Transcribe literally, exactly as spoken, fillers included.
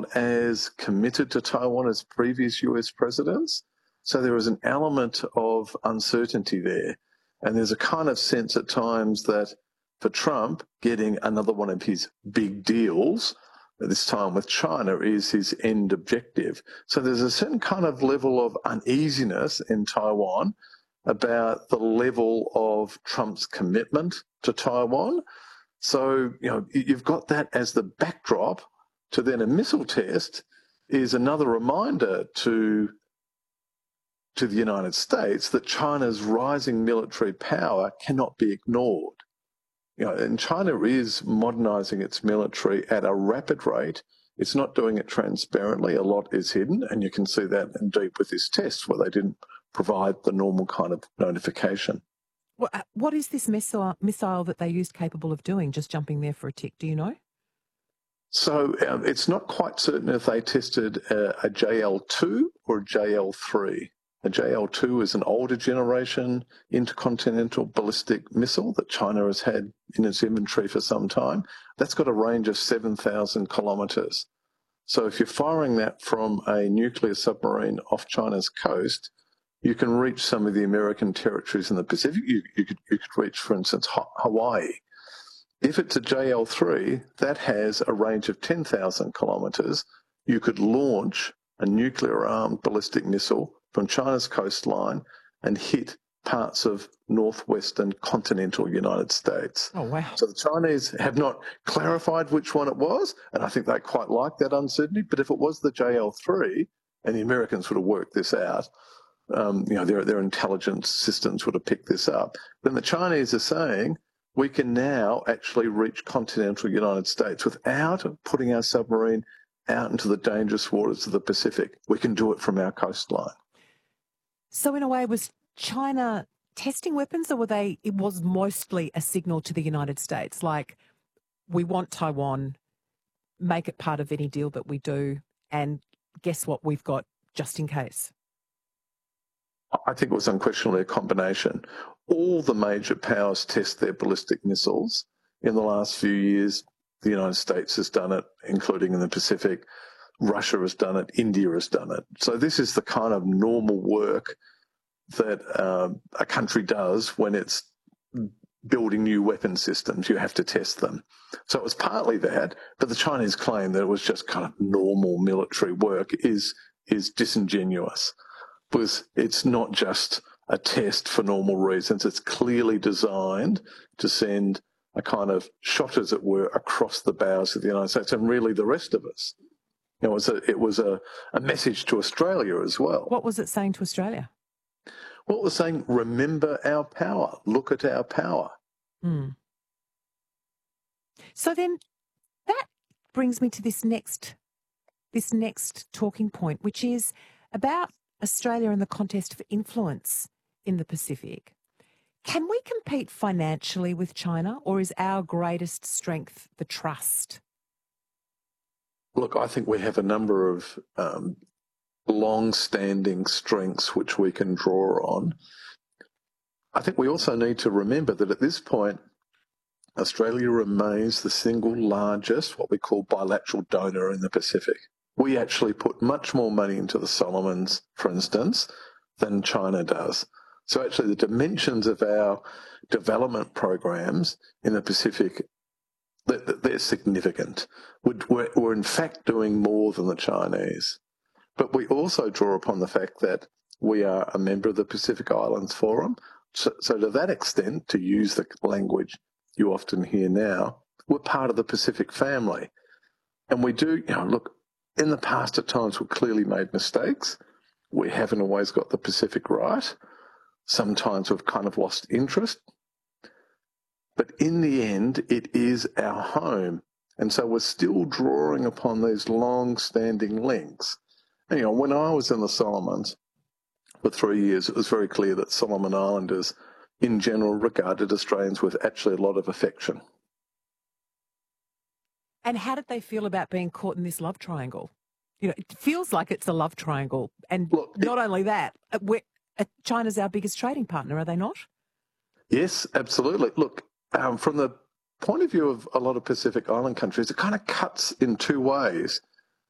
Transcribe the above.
not as committed to Taiwan as previous U S presidents. So there is an element of uncertainty there. And there's a kind of sense at times that for Trump, getting another one of his big deals, this time with China, is his end objective. So there's a certain kind of level of uneasiness in Taiwan about the level of Trump's commitment to Taiwan. So, you know, you've got that as the backdrop to then a missile test is another reminder to, to the United States that China's rising military power cannot be ignored. You know, and China is modernizing its military at a rapid rate. It's not doing it transparently. A lot is hidden, and you can see that indeed with this test where they didn't provide the normal kind of notification. What is this missile, missile that they used capable of doing, just jumping there for a tick? Do you know? So um, it's not quite certain if they tested a, a J L two or a J L three. A J L two is an older generation intercontinental ballistic missile that China has had in its inventory for some time. That's got a range of seven thousand kilometres. So if you're firing that from a nuclear submarine off China's coast, you can reach some of the American territories in the Pacific. You, you, could, you could reach, for instance, Hawaii. If it's a J L three, that has a range of ten thousand kilometres. You could launch a nuclear-armed ballistic missile from China's coastline and hit parts of northwestern continental United States. Oh, wow. So the Chinese have not clarified which one it was, and I think they quite like that uncertainty. But if it was the J L three, and the Americans would have worked this out, um, you know, their, their intelligence systems would have picked this up, then the Chinese are saying, we can now actually reach continental United States without putting our submarine out into the dangerous waters of the Pacific. We can do it from our coastline. So in a way, was China testing weapons, or were they, it was mostly a signal to the United States, like, we want Taiwan, make it part of any deal that we do, and guess what, we've got just in case? I think it was unquestionably a combination. All the major powers test their ballistic missiles. In the last few years, the United States has done it, including in the Pacific. Russia has done it. India has done it. So this is the kind of normal work that um, a country does when it's building new weapon systems. You have to test them. So it was partly that, but the Chinese claim that it was just kind of normal military work is is disingenuous, because it's not just a test for normal reasons. It's clearly designed to send a kind of shot, as it were, across the bows of the United States and really the rest of us. You know, it was a, it was a, a message to Australia as well. What was it saying to Australia? Well, it was saying, remember our power, look at our power. Mm. So then that brings me to this next, this next talking point, which is about Australia and the contest for influence in the Pacific. Can we compete financially with China, or is our greatest strength the trust? Look, I think we have a number of um, long-standing strengths which we can draw on. I think we also need to remember that at this point, Australia remains the single largest, what we call bilateral donor in the Pacific. We actually put much more money into the Solomons, for instance, than China does. So actually the dimensions of our development programs in the Pacific, they're significant. We're, we're in fact doing more than the Chinese. But we also draw upon the fact that we are a member of the Pacific Islands Forum. So, so to that extent, to use the language you often hear now, we're part of the Pacific family. And we do, you know, look, in the past at times we've clearly made mistakes. We haven't always got the Pacific right. Sometimes we've kind of lost interest. But in the end, it is our home. And so we're still drawing upon these long-standing links. And, you know, when I was in the Solomons for three years, it was very clear that Solomon Islanders, in general, regarded Australians with actually a lot of affection. And how did they feel about being caught in this love triangle? You know, it feels like it's a love triangle. And Look, not it, only that, we're, uh, China's our biggest trading partner, are they not? Yes, absolutely. Look, um, from the point of view of a lot of Pacific Island countries, it kind of cuts in two ways.